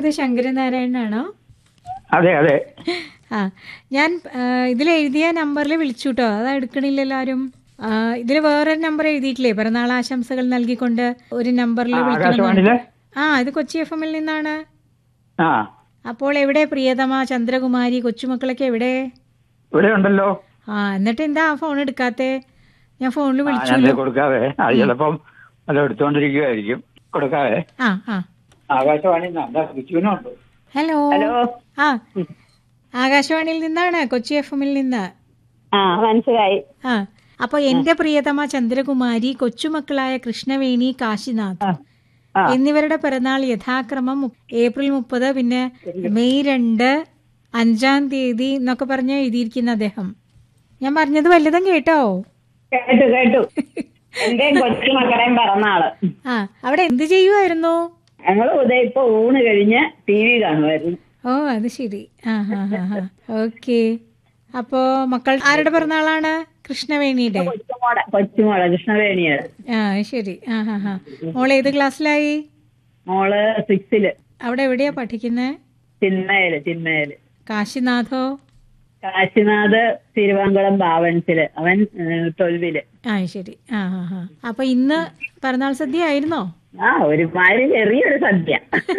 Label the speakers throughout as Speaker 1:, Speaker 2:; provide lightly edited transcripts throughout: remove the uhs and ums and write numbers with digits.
Speaker 1: വിളിക്കുന്നത് ശങ്കരനാരായണനാണോ?
Speaker 2: അതെ അതെ.
Speaker 1: ആ, ഞാൻ ഇതിലെഴുതിയ നമ്പറിൽ വിളിച്ചു കേട്ടോ, അത് എടുക്കണില്ലല്ലോ ആരും. ഇതിൽ വേറൊരു നമ്പർ എഴുതിയിട്ടില്ലേ, പിറന്നാൾ ആശംസകൾ നൽകിക്കൊണ്ട് ഒരു നമ്പറിൽ വിളിക്കണം. ഇത് കൊച്ചി FM-ൽ നിന്നാണ്. അപ്പോൾ എവിടെ പ്രിയതമ, ചന്ദ്രകുമാരി, കൊച്ചുമക്കളൊക്കെ എവിടെ?
Speaker 2: ഇവിടെ ഉണ്ടല്ലോ.
Speaker 1: എന്നിട്ട് എന്താ ഫോൺ എടുക്കാത്തെ? ഞാൻ ഫോണിൽ വിളിച്ചു.
Speaker 2: കൊടുക്കാവേ, ചിലപ്പം അത് എടുത്തോണ്ടിരിക്കുവായിരിക്കും. കൊടുക്കാവേ. ആകാശവാണി.
Speaker 1: ഹലോ. ആകാശവാണിയിൽ നിന്നാണ്, കൊച്ചി FM-ൽ നിന്ന്.
Speaker 3: മനസ്സിലായി.
Speaker 1: അപ്പൊ എന്റെ പ്രിയതമ ചന്ദ്രകുമാരി, കൊച്ചുമക്കളായ കൃഷ്ണവേണി, കാശിനാഥ് എന്നിവരുടെ പിറന്നാൾ യഥാക്രമം ഏപ്രിൽ 30, പിന്നെ മെയ് 2, 5 തീയതി എന്നൊക്കെ പറഞ്ഞ് എഴുതിയിരിക്കുന്ന അദ്ദേഹം. ഞാൻ പറഞ്ഞത് വല്ലതും കേട്ടോ?
Speaker 3: കേട്ടു. എന്റെ കൊച്ചുമക്കളെയും പിറന്നാള്.
Speaker 1: അവിടെ എന്ത് ചെയ്യുമായിരുന്നു?
Speaker 3: ഞങ്ങള് ഇപ്പൊ ഊണ് കഴിഞ്ഞ് TV കാണുമായിരുന്നു.
Speaker 1: അത് ശരി. ഓക്കെ. അപ്പോ മക്കൾ ആരുടെ പിറന്നാളാണ്? കൃഷ്ണവേണിയുടെ.
Speaker 3: കൊച്ചുമോളെ കൃഷ്ണവേണിയുടെ.
Speaker 1: ശരി. മോള് ഏത് ക്ലാസ്സിലായി?
Speaker 3: മോള് 6ല്.
Speaker 1: അവിടെ എവിടെയാ പഠിക്കുന്നത്?
Speaker 3: ചിന്മയില്.
Speaker 1: കാശിനാഥോ?
Speaker 3: കാശിനാഥ് തിരുവാങ്കുളം ബാവൻസില്. അവൻ 12ല്.
Speaker 1: ശരി. അപ്പൊ ഇന്ന് പിറന്നാൾ സദ്യ ആയിരുന്നോ?
Speaker 3: ഒരുമാതിരി ചെറിയൊരു സദ്യ.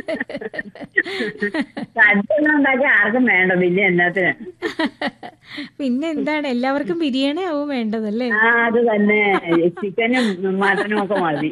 Speaker 3: സദ്യ ഉണ്ടാക്കി ആർക്കും വേണ്ട, പിന്നെ എന്നാത്തിന്.
Speaker 1: പിന്നെ എന്താണ്, എല്ലാവർക്കും ബിരിയാണി ആവും വേണ്ടതല്ലേ?
Speaker 3: അത് തന്നെ. ചിക്കനും മട്ടനും ഒക്കെ മതി.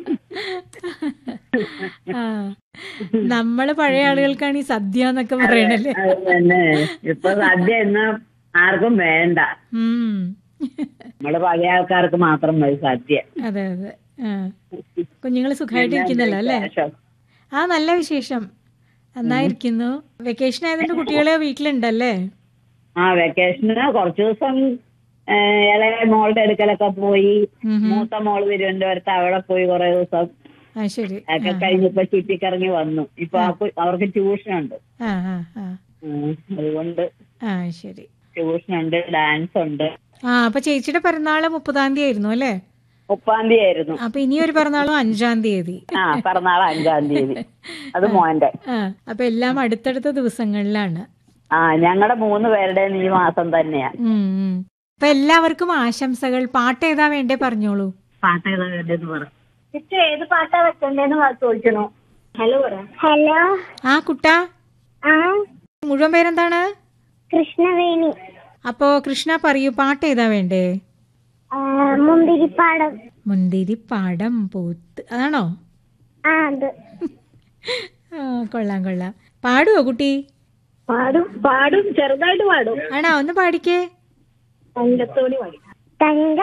Speaker 1: നമ്മള് പഴയ ആളുകൾക്കാണ് ഈ സദ്യ എന്നൊക്കെ പറയണല്ലേ.
Speaker 3: അത് തന്നെ. ഇപ്പൊ സദ്യ ഇന്ന് ആർക്കും വേണ്ട. നമ്മള് പഴയ ആൾക്കാർക്ക് മാത്രം മതി സദ്യ.
Speaker 1: അതെ. കുഞ്ഞുങ്ങള് സുഖമായിട്ടിരിക്കുന്നല്ലോ അല്ലേ? നല്ല വിശേഷം. നന്നായിരിക്കുന്നു. വെക്കേഷൻ ആയതുകൊണ്ട് കുട്ടികളെ വീട്ടിലുണ്ടല്ലേ?
Speaker 3: വെക്കേഷന് കുറച്ചു ദിവസം ഇളയ മോളുടെ അടുക്കലൊക്കെ പോയി. മൂത്ത മോള് തിരുവനന്തപുരത്ത്, അവിടെ പോയി കുറെ ദിവസം.
Speaker 1: ശരി.
Speaker 3: ഒക്കെ കഴിഞ്ഞിപ്പോ ചുറ്റിക്കറങ്ങി വന്നു. ഇപ്പൊ അവർക്ക് ട്യൂഷനുണ്ട്. അതുകൊണ്ട്
Speaker 1: ശരി,
Speaker 3: ട്യൂഷനുണ്ട്, ഡാൻസ് ഉണ്ട്.
Speaker 1: അപ്പൊ ചേച്ചിയുടെ പിറന്നാള് 30-ാം തീയതി ആയിരുന്നു അല്ലേ?
Speaker 3: 30-ാം തീയതി ആയിരുന്നു.
Speaker 1: അപ്പൊ ഇനിയൊരു പിറന്നാളും 5-ാം തീയതി.
Speaker 3: പിറന്നാൾ 5-ാം തീയതി. അത് മോന്റെ.
Speaker 1: അപ്പൊ എല്ലാം അടുത്തടുത്ത ദിവസങ്ങളിലാണ്.
Speaker 3: ഞങ്ങളുടെ 3 പേരുടെയും ഈ മാസം തന്നെയാ.
Speaker 1: അപ്പൊ എല്ലാവർക്കും ആശംസകൾ. പാട്ട് ഏതാ വേണ്ടേ പറഞ്ഞോളൂ.
Speaker 3: പാട്ട് ഏതാ വേണ്ടേന്ന് പറ. ഏത് പാട്ടാ വെക്കണ്ടേന്ന് ചോദിക്കണോ? ഹലോ.
Speaker 1: കുട്ടാ, മുഴുവൻ പേരെന്താണ്?
Speaker 3: കൃഷ്ണവേണി.
Speaker 1: അപ്പോ കൃഷ്ണ പറയൂ, പാട്ട് ഏതാ വേണ്ടേ? മുന്തിരിപ്പാടം പൂത്ത്, അതാണോ? കൊള്ളാം. പാടുവോ കുട്ടി?
Speaker 3: പാടും ചെറുതായിട്ട് പാടും.
Speaker 1: ആണോ? ഒന്ന് പാടിക്കേ.
Speaker 3: തങ്കത്തോണി പാടി.